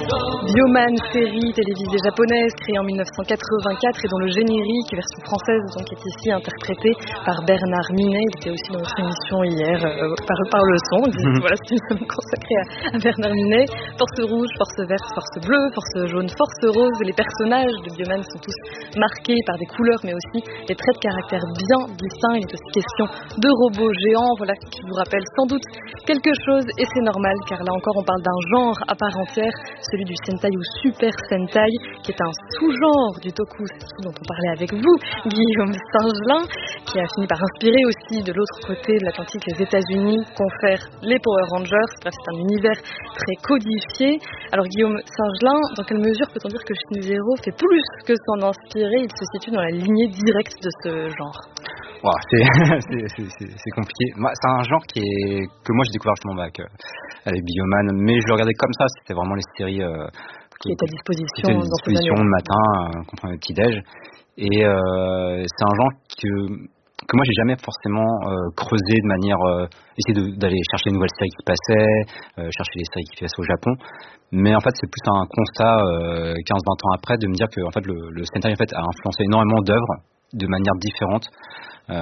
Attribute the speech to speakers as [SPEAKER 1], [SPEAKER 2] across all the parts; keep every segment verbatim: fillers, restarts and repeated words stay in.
[SPEAKER 1] Bioman, série télévisée japonaise créée en dix-neuf cent quatre-vingt-quatre et dont le générique, version française, donc, est ici interprété par Bernard Minet. Il était aussi dans notre émission hier euh, par, par le son. Mmh. Voilà, c'est une semaine consacrée à, à Bernard Minet. Force rouge, force verte, force bleue, force jaune, force rose. Les personnages de Bioman sont tous marqués par des couleurs mais aussi des traits de caractère bien distincts. Il est aussi question de robots géants, voilà, qui vous rappellent sans doute quelque chose, et c'est normal car là encore on parle d'un genre à part entière, celui du Sentai ou Super Sentai, qui est un sous-genre du tokusatsu dont on parlait avec vous, Guillaume Singelin, qui a fini par inspirer aussi de l'autre côté de l'Atlantique les États-Unis, confère les Power Rangers. Bref, c'est un univers très codifié. Alors Guillaume Singelin, dans quelle mesure peut-on dire que Shin Zero fait plus que s'en inspirer? Il se situe dans la lignée directe de ce genre.
[SPEAKER 2] Wow, c'est, c'est, c'est, c'est compliqué. Moi, c'est un genre qui est, que moi j'ai découvert justement avec, avec Bioman, mais je le regardais comme ça, c'était vraiment les séries euh,
[SPEAKER 1] qui étaient à disposition,
[SPEAKER 2] à disposition le matin, euh, qu'on prenait le petit-déj. Et euh, c'est un genre que, que moi j'ai jamais forcément euh, creusé de manière, euh, essayer de, d'aller chercher les nouvelles séries qui passaient, euh, chercher les séries qui passaient au Japon. Mais en fait c'est plus un constat euh, quinze vingt ans après de me dire que en fait, le, le Sentai en fait, a influencé énormément d'œuvres de manière différente. Euh,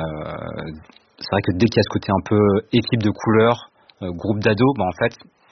[SPEAKER 2] c'est vrai que dès qu'il y a ce côté un peu équipe de couleurs, euh, groupe d'ados, bah en fait,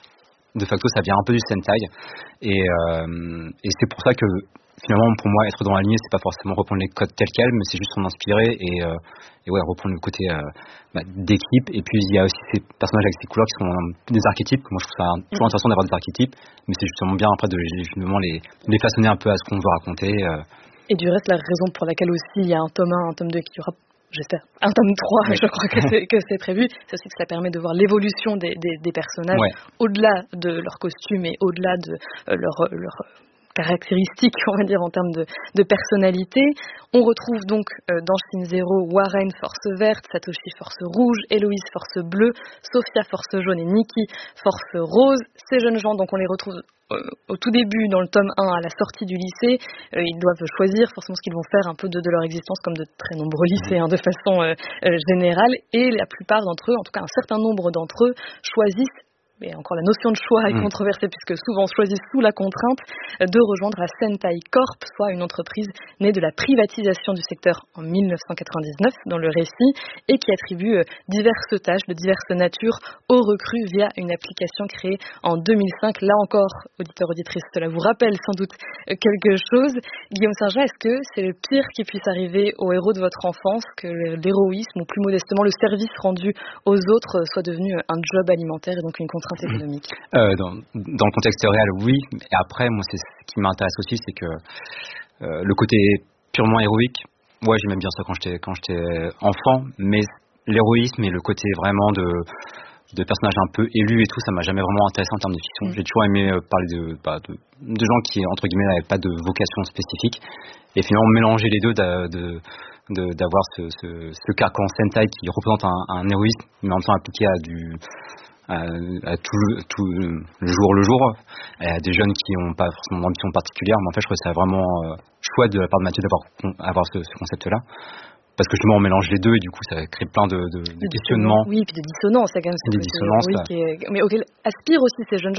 [SPEAKER 2] de facto, ça vient un peu du Sentai. Et, euh, et c'est pour ça que finalement, pour moi, être dans la lignée, c'est pas forcément reprendre les codes tels quels, mais c'est juste s'en inspirer et, euh, et ouais, reprendre le côté euh, bah, d'équipe. Et puis il y a aussi ces personnages avec ces couleurs qui sont des archétypes. Moi, je trouve ça toujours intéressant d'avoir des archétypes, mais c'est justement bien après de justement les, les façonner un peu à ce qu'on veut raconter. Euh.
[SPEAKER 1] Et du reste, la raison pour laquelle aussi il y a un tome un, un tome deux qui aura, j'espère, un tome trois, oui. Je crois que c'est, que c'est prévu, c'est aussi que ça permet de voir l'évolution des, des, des personnages, ouais, au-delà de leur costume et au-delà de euh, leur, leur caractéristiques, on va dire, en termes de, de personnalité. On retrouve donc euh, dans Shin Zero Warren force verte, Satoshi force rouge, Héloïse force bleue, Sophia force jaune et Nikki force rose. Ces jeunes gens, donc on les retrouve au tout début dans le tome un à la sortie du lycée, euh, ils doivent choisir forcément ce qu'ils vont faire un peu de, de leur existence, comme de très nombreux lycées, hein, de façon euh, euh, générale, et la plupart d'entre eux, en tout cas un certain nombre d'entre eux, choisissent, et encore la notion de choix est controversée puisque souvent on choisit sous la contrainte, de rejoindre la Sentai Corp, soit une entreprise née de la privatisation du secteur en dix-neuf cent quatre-vingt-dix-neuf dans le récit, et qui attribue diverses tâches de diverses natures aux recrues via une application créée en deux mille cinq. Là encore, auditeurs, auditrices, cela vous rappelle sans doute quelque chose. Guillaume Singelin, est-ce que c'est le pire qui puisse arriver aux héros de votre enfance, que l'héroïsme, ou plus modestement le service rendu aux autres, soit devenu un job alimentaire et donc une contrainte économique?
[SPEAKER 2] euh, dans, dans le contexte réel, oui. Et après, moi, c'est ce qui m'intéresse aussi, c'est que euh, le côté purement héroïque, ouais, j'aimais bien ça quand j'étais quand j'étais enfant, mais l'héroïsme et le côté vraiment de de personnages un peu élus et tout, ça m'a jamais vraiment intéressé en termes de fiction. Mmh. J'ai toujours aimé euh, parler de, bah, de de gens qui, entre guillemets, n'avaient pas de vocation spécifique, et finalement mélanger les deux, de, de De, d'avoir ce, ce, ce carcan Sentai qui représente un, un héroïsme, mais en même temps appliqué à du à, à tout, tout le jour le jour, et à des jeunes qui n'ont pas forcément d'ambition particulière. Mais en fait, je trouvais ça vraiment euh, chouette de la part de Mathieu d'avoir avoir ce, ce concept-là, parce que justement on mélange les deux et du coup ça crée plein de, de, de questionnements.
[SPEAKER 1] Oui, et puis de dissonance, c'est quand même
[SPEAKER 2] des dissonances,
[SPEAKER 1] oui, qui est, mais auquel aspirent aussi ces jeunes gens.